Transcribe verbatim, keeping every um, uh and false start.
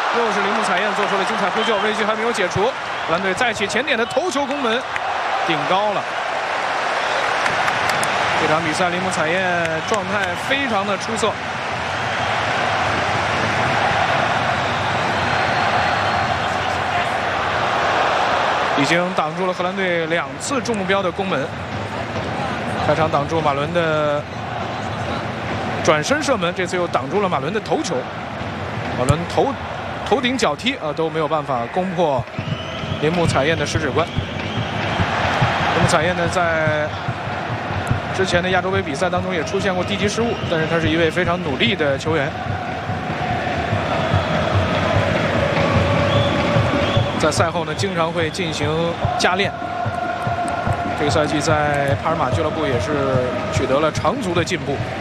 又是铃木彩彦做出了精彩扑救，危机还没有解除，荷兰队再起前点的头球攻门，顶高了。这场比赛铃木彩彦状态非常的出色。 已经挡住了荷兰队两次中目标的攻门。开场挡住马伦的转身射门，这次又挡住了马伦的头球。马伦头头顶脚踢啊都没有办法攻破铃木彩彦的十指关。铃木彩彦呢，在之前的亚洲杯比赛当中也出现过低级失误，但是他是一位非常努力的球员。 在赛后呢，经常会进行加练。这个赛季在帕尔马俱乐部也是取得了长足的进步。